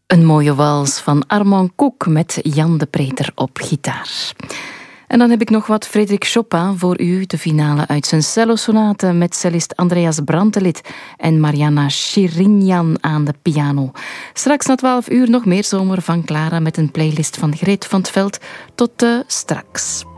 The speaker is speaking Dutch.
Een mooie wals van Armand Koek met Jan de Preter op gitaar. En dan heb ik nog wat Frédéric Chopin voor u. De finale uit zijn cellosonate met cellist Andreas Brantelid en Marianna Shirinyan aan de piano. Straks na 12 uur nog meer zomer van Clara met een playlist van Greet van 't Veld. Tot straks.